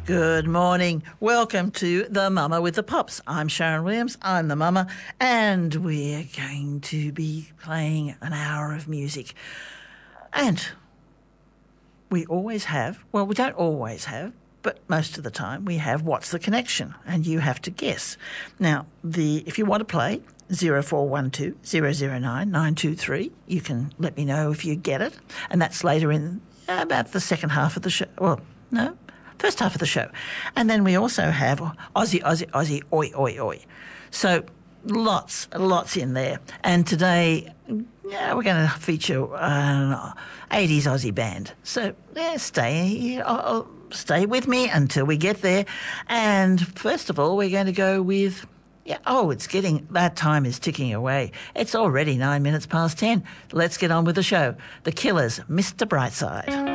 Good morning. Welcome to The Mama with the Pops. I'm Sharon Williams. I'm the mama, and we're going to be playing an hour of music. And we always have, well, we don't always have, but most of the time we have What's the Connection? And you have to guess. Now, if you want to play, 0412 009 923, you can let me know if you get it. And that's later in about the second half of the show. Well, no, first half of the show. And then we also have Aussie, Aussie, Aussie, oi, oi, oi. So lots in there. And today, we're going to feature an 80s Aussie band. So stay with me until we get there. And first of all, we're going to go with, that time is ticking away. It's already 9 minutes past 10. Let's get on with the show. The Killers, Mr. Brightside.